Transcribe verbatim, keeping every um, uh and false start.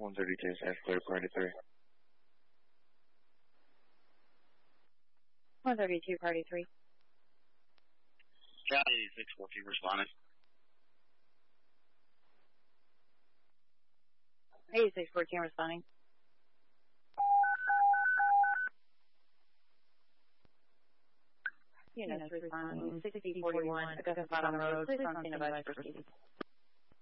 one thirty-two, South Clear, Party three. one thirty-two, Party three. Charlie eighty-six fourteen responding. eighty-six fourteen responding. Units responding. sixty forty-one, Augusta Bottom Road. Please don't see no advice for